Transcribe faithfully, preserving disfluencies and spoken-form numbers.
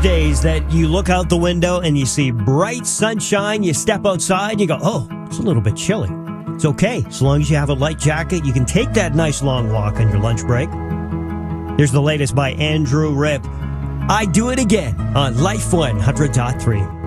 Days that you look out the window and you see bright sunshine, you step outside, you go, oh, it's a little bit chilly. It's okay. As long as you have a light jacket, you can take that nice long walk on your lunch break. Here's the latest by Andrew Ripp. I Do It Again on Life one hundred point three.